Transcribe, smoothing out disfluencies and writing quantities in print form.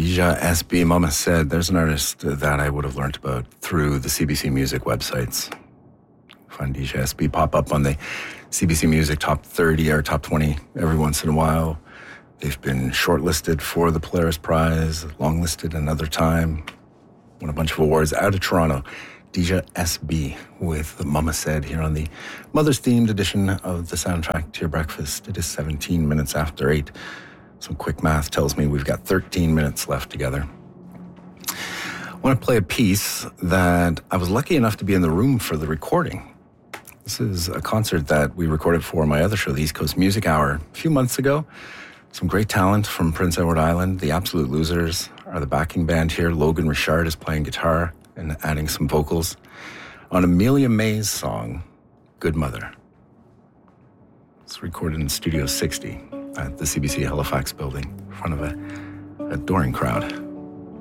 Dija SB, Mama Said. There's an artist that I would have learned about through the CBC Music websites. Find Dija SB pop up on the CBC Music Top 30 or Top 20 every once in a while. They've been shortlisted for the Polaris Prize, longlisted another time, won a bunch of awards out of Toronto. Dija SB with Mama Said here on the Mother's Themed edition of the Soundtrack to Your Breakfast. It is 17 minutes after 8. Some quick math tells me we've got 13 minutes left together. I want to play a piece that I was lucky enough to be in the room for the recording. This is a concert that we recorded for my other show, the East Coast Music Hour, a few months ago. Some great talent from Prince Edward Island. The Absolute Losers are the backing band here. Logan Richard is playing guitar and adding some vocals on Amelia May's song, Good Mother. It's recorded in Studio 60 at the CBC Halifax building in front of an adoring crowd.